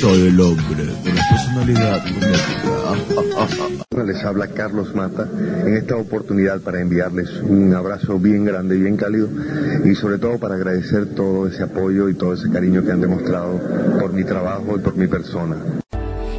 Soy el hombre con la personalidad única. Les habla Carlos Mata en esta oportunidad para enviarles un abrazo bien grande, bien cálido y sobre todo para agradecer todo ese apoyo y todo ese cariño que han demostrado por mi trabajo y por mi persona.